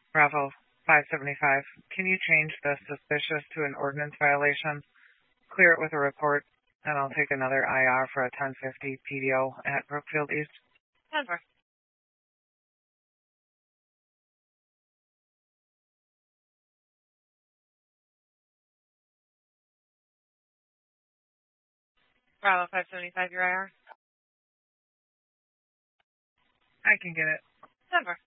Bravo 575. Can you change the suspicious to an ordinance violation? Clear it with a report, and I'll take another IR for a 1050 PDO at Brookfield East. Denver. Bravo 575, your IR. I can get it. Denver.